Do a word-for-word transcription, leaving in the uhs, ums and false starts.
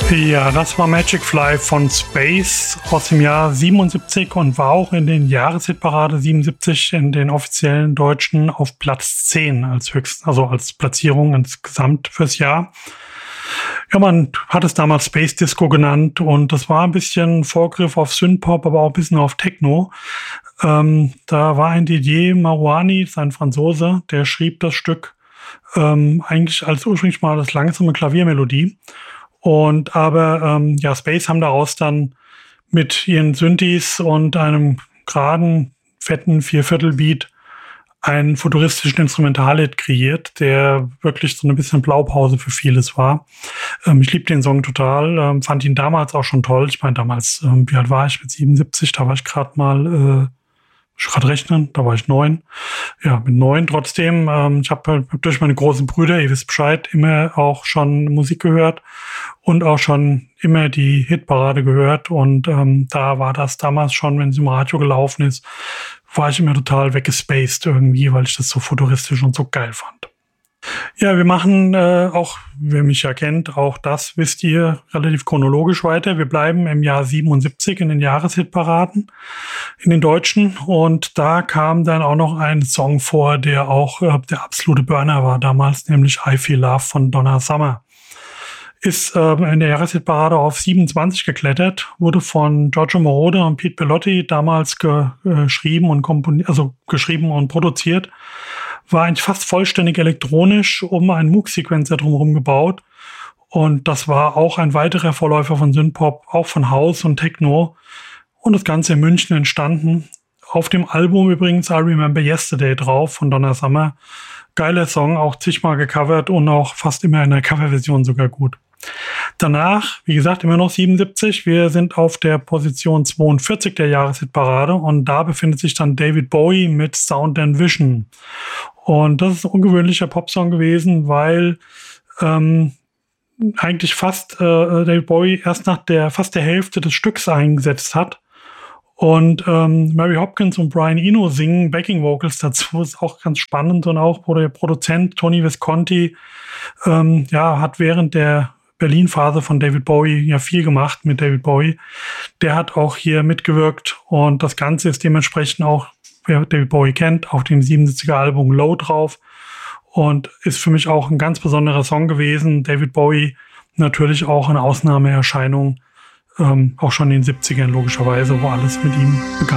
Ja, das war Magic Fly von Space aus dem Jahr siebenundsiebzig und war auch in den Jahreshitparade siebenundsiebzig in den offiziellen Deutschen auf Platz zehn als höchst, also als Platzierung insgesamt fürs Jahr. Ja, man hat es damals Space Disco genannt und das war ein bisschen Vorgriff auf Synthpop, aber auch ein bisschen auf Techno. Ähm, da war ein Didier Marouani, sein Franzose, der schrieb das Stück ähm, eigentlich als ursprünglich mal als langsame Klaviermelodie. Und aber ähm, ja, Space haben daraus dann mit ihren Synthes und einem geraden, fetten Vierviertel-Beat einen futuristischen Instrumentalhit kreiert, der wirklich so ein bisschen Blaupause für vieles war. Ähm, ich liebe den Song total, ähm, fand ihn damals auch schon toll. Ich meine, damals, ähm, wie alt war ich mit siebenundsiebzig? Da war ich gerade mal, äh, ich gerade rechnen, da war ich neun. Ja, mit neun trotzdem. Ähm, ich habe hab durch meine großen Brüder, ihr wisst Bescheid, immer auch schon Musik gehört und auch schon immer die Hitparade gehört. Und ähm, da war das damals schon, wenn es im Radio gelaufen ist, war ich immer total weggespaced irgendwie, weil ich das so futuristisch und so geil fand. Ja, wir machen äh, auch, wer mich ja kennt, auch das wisst ihr relativ chronologisch weiter. Wir bleiben im Jahr siebenundsiebzig in den Jahreshitparaden, in den Deutschen. Und da kam dann auch noch ein Song vor, der auch äh, der absolute Burner war damals, nämlich I Feel Love von Donna Summer. Ist äh, in der Jahreshitparade auf siebenundzwanzig geklettert, wurde von Giorgio Moroder und Pete Bellotti damals ge- äh, geschrieben und komponiert, also geschrieben und produziert. War eigentlich fast vollständig elektronisch, um einen Moog-Sequencer drumherum gebaut. Und das war auch ein weiterer Vorläufer von Synthpop, auch von House und Techno. Und das Ganze in München entstanden. Auf dem Album übrigens I Remember Yesterday drauf von Donna Summer. Geiler Song, auch zigmal gecovert und auch fast immer in der Coverversion sogar gut. Danach, wie gesagt, immer noch siebenundsiebzig. Wir sind auf der Position zweiundvierzig der Jahreshitparade und da befindet sich dann David Bowie mit Sound and Vision. Und das ist ein ungewöhnlicher Popsong gewesen, weil ähm, eigentlich fast äh, David Bowie erst nach der fast der Hälfte des Stücks eingesetzt hat. Und ähm, Mary Hopkins und Brian Eno singen Backing Vocals dazu. Ist auch ganz spannend. Und auch der Produzent Tony Visconti ähm, ja, hat während der Berlin-Phase von David Bowie ja viel gemacht mit David Bowie. Der hat auch hier mitgewirkt. Und das Ganze ist dementsprechend auch, wer David Bowie kennt, auf dem siebenundsiebziger Album Low drauf. Und ist für mich auch ein ganz besonderer Song gewesen. David Bowie natürlich auch eine Ausnahmeerscheinung. Ähm, auch schon in den siebzigern logischerweise, wo alles mit ihm begann.